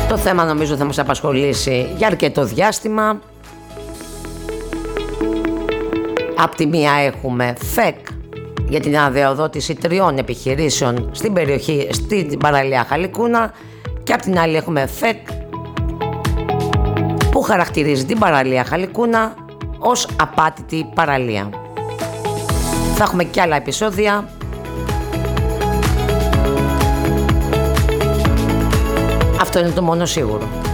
Το θέμα νομίζω θα μας απασχολήσει για αρκετό διάστημα. Απ' τη μία έχουμε ΦΕΚ για την αδειοδότηση 3 επιχειρήσεων στην περιοχή, στην παραλία Χαλικούνα, και απ' την άλλη έχουμε ΦΕΚ που χαρακτηρίζει την παραλία Χαλικούνα ως απάτητη παραλία. Θα έχουμε και άλλα επεισόδια. Αυτό είναι το μόνο σίγουρο.